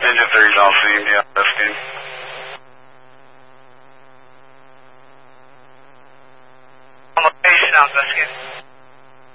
Engine 3's off scene, yeah, that's scene. On location, I'll investigate.